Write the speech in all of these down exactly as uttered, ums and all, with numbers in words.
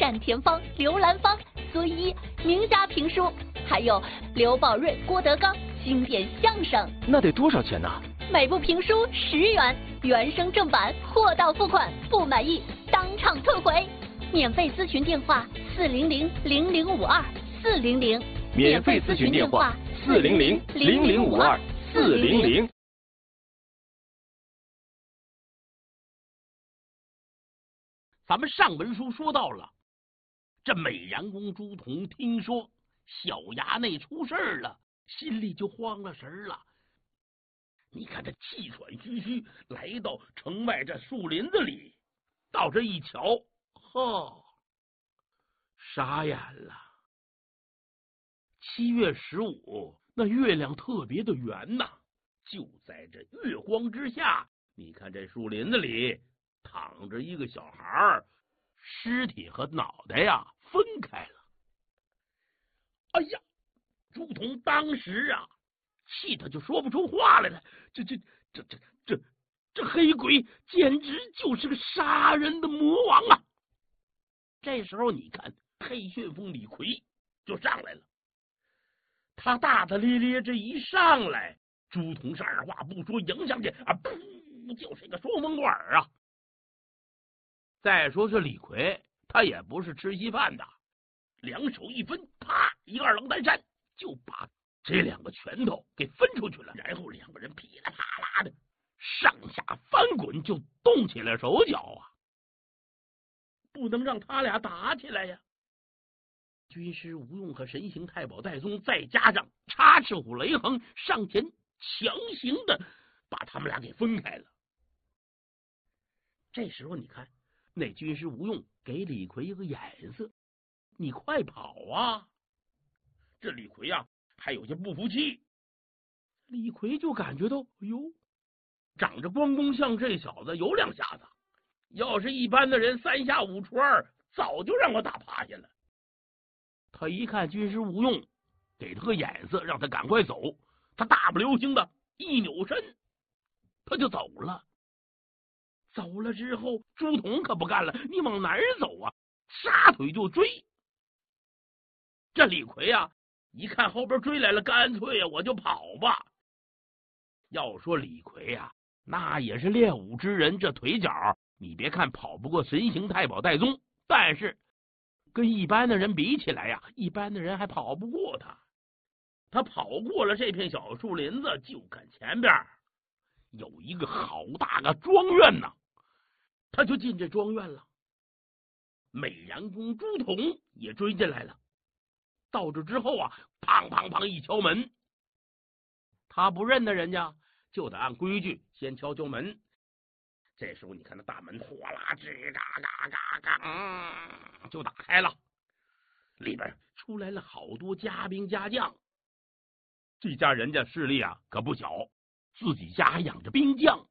单田芳、刘兰芳、孙一名家评书，还有刘宝瑞、郭德纲经典相声。 那得多少钱呢？ 每部评书十元，原声正版，货到付款，不满意当场退回。免费咨询电话：四零零零零五二四零零。 免费咨询电话：四零零零零五二四零零。 咱们上文书说到了，这美髯公朱仝听说小衙内出事了，心里就慌了神了。你看他气喘吁吁来到城外这树林子里，到这一瞧，呵，傻眼了。七月十五，那月亮特别的圆呐，就在这月光之下，你看这树林子里躺着一个小孩，尸体和脑袋呀分开了。哎呀，朱仝当时啊气他就说不出话来了，这这这这这这黑鬼简直就是个杀人的魔王啊！这时候你看黑旋风李逵就上来了，他大大咧咧这一上来，朱仝是二话不说迎上去啊，噗，就是一个双风棍啊！再说这李逵，他也不是吃稀饭的，两手一分，啪，一个二郎担山，就把这两个拳头给分出去了。然后两个人噼里啪啦的上下翻滚，就动起了手脚啊！不能让他俩打起来呀！军师吴用和神行太保戴宗，再加上插翅虎雷横上前强行的把他们俩给分开了。这时候你看那军师吴用给李逵一个眼色，你快跑啊！这李逵啊还有些不服气。李逵就感觉到，哎呦，长着关公像这小子有两下子，要是一般的人三下五除二早就让我打趴下了。他一看军师吴用给他个眼色，让他赶快走，他大不溜星的一扭身他就走了。走了之后，朱仝可不干了，你往哪儿走啊？撒腿就追。这李逵啊一看后边追来了，干脆啊我就跑吧。要说李逵啊那也是练武之人，这腿脚你别看跑不过神行太保戴宗，但是跟一般的人比起来呀，一般的人还跑不过他。他跑过了这片小树林子，就看前边有一个好大个庄院呐，他就进这庄院了。美髯公朱仝也追进来了。到这之后啊，砰砰砰一敲门，他不认得人家，就得按规矩先敲敲门。这时候你看那大门哗啦吱嘎嘎嘎嘎、嗯、就打开了，里边出来了好多家兵家将。这家人家势力啊可不小，自己家还养着兵将。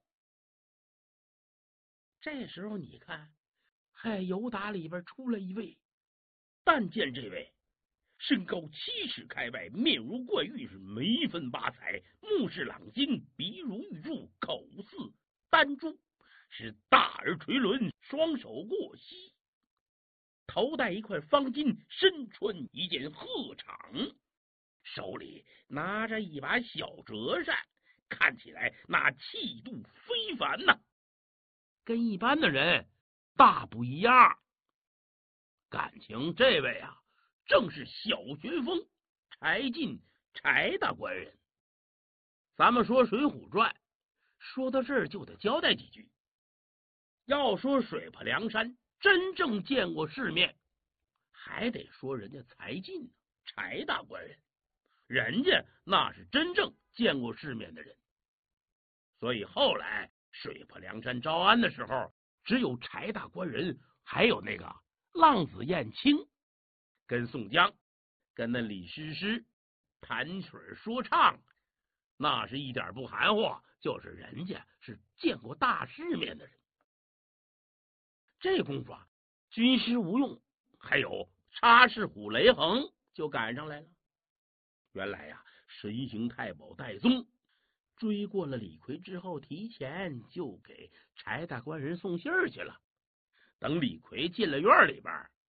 这时候你看还由打里边出来一位，但见这位身高七尺开外，面如冠玉，是眉分八彩，目视朗星，鼻如玉柱，口似丹珠，是大耳垂轮，双手过膝，头戴一块方巾，身穿一件鹤氅，手里拿着一把小折扇，看起来那气度非凡呐、啊，跟一般的人大不一样。感情这位啊正是小旋风柴进柴大官人。咱们说《水浒传》，说到这儿就得交代几句。要说水泊梁山真正见过世面，还得说人家柴进柴大官人，人家那是真正见过世面的人。所以后来水泊梁山招安的时候，只有柴大官人还有那个浪子燕青跟宋江跟那李师师弹曲说唱，那是一点不含糊，就是人家是见过大世面的人。这功夫啊，军师吴用还有插翅虎雷横就赶上来了。原来呀、啊，神行太保戴宗追过了李逵之后，提前就给柴大官人送信儿去了。等李逵进了院里边，